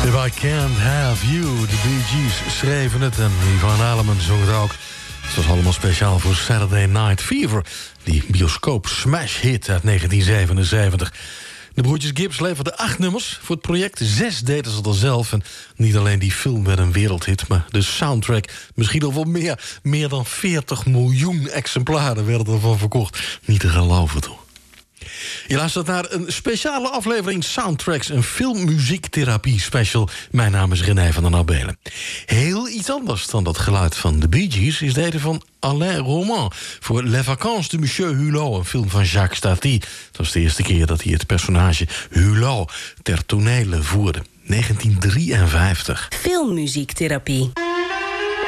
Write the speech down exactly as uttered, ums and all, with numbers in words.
If I Can't Have You, de Bee Gees schreven het en Yvonne Elliman zong het ook. Het was allemaal speciaal voor Saturday Night Fever, die bioscoop-smash-hit uit negentien zevenenzeventig. De broertjes Gibbs leverden acht nummers voor het project. Zes deden ze er zelf. En niet alleen die film werd een wereldhit, maar de soundtrack misschien nog wel meer. Meer dan veertig miljoen exemplaren werden ervan verkocht. Niet te geloven, toch? Je luistert naar een speciale aflevering Soundtracks, een filmmuziektherapie special. Mijn naam is René van den Abelen. Heel iets anders dan dat geluid van de Bee Gees is deze van Alain Roman voor Les Vacances de Monsieur Hulot, een film van Jacques Tati. Het was de eerste keer dat hij het personage Hulot ter tonele voerde. negentien drieënvijftig. Filmmuziektherapie.